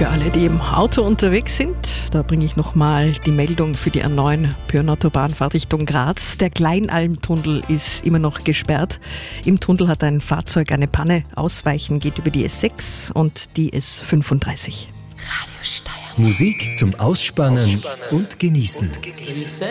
Für alle, die im Auto unterwegs sind, da bringe ich nochmal die Meldung für die A9 Pyrnautobahnfahrt Richtung Graz. Der Kleinalmtunnel ist immer noch gesperrt. Im Tunnel hat ein Fahrzeug eine Panne. Ausweichen geht über die S6 und die S35. Radio Steiermark. Musik zum Ausspannen und Genießen.